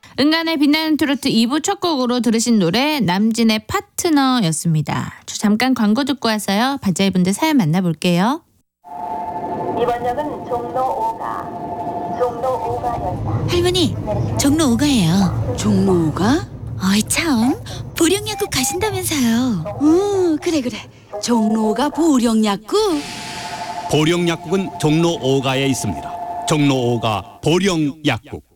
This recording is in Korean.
은간의 빛나는 트로트 2부 첫 곡으로 들으신 노래 남진의 파트너였습니다. 저 잠깐 광고 듣고 와서요. 바자이분들 사연 만나볼게요. 이번 역은 종로 5가역이다. 할머니, 종로 5가예요. 종로 5가? 어이 참, 보령약국 가신다면서요. 그래. 종로 5가 보령약국? 보령약국은 종로 5가에 있습니다. 종로 5가 보령약국.